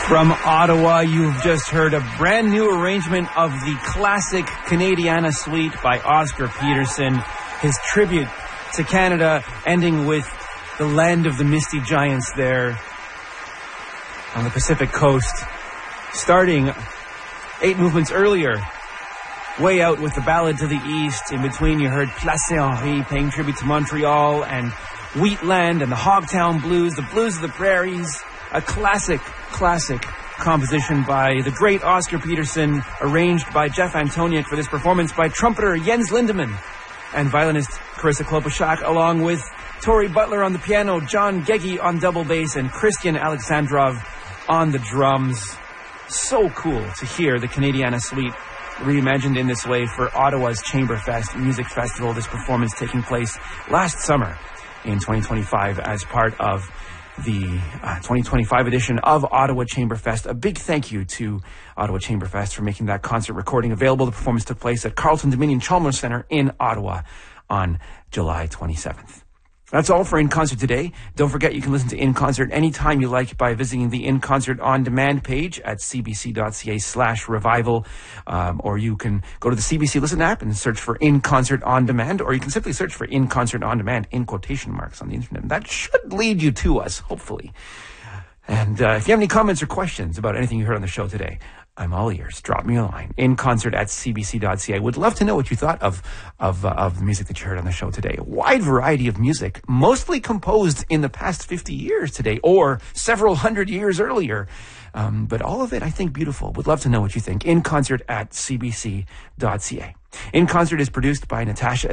From Ottawa, you've just heard a brand new arrangement of the classic Canadiana Suite by Oscar Peterson. His tribute to Canada, ending with the land of the misty giants there on the Pacific coast. Starting 8 movements earlier, way out with the Ballad to the East. In between, you heard Placé Henri paying tribute to Montreal, and Wheatland and the Hogtown Blues, the Blues of the Prairies. A classic composition by the great Oscar Peterson, arranged by Jeff Antoniuk for this performance by trumpeter Jens Lindemann and violinist Carissa Klobuchak, along with Tori Butler on the piano, John Geggy on double bass, and Christian Alexandrov on the drums. So cool to hear the Canadiana Suite reimagined in this way for Ottawa's Chamberfest Music Festival. This performance taking place last summer in 2025 as part of the 2025 edition of Ottawa Chamberfest. A big thank you to Ottawa Chamberfest for making that concert recording available. The performance took place at Carleton Dominion Chalmers Centre in Ottawa on July 27th. That's all for In Concert today. Don't forget you can listen to In Concert anytime you like by visiting the In Concert On Demand page at cbc.ca/revival. Or you can go to the CBC Listen app and search for In Concert On Demand, or you can simply search for In Concert On Demand in quotation marks on the internet. And that should lead you to us, hopefully. And if you have any comments or questions about anything you heard on the show today, I'm all ears. Drop me a line. inconcert@cbc.ca. Would love to know what you thought of the music that you heard on the show today. A wide variety of music, mostly composed in the past 50 years today, or several hundred years earlier. But all of it, I think, beautiful. Would love to know what you think. inconcert@cbc.ca. In Concert is produced by Natasha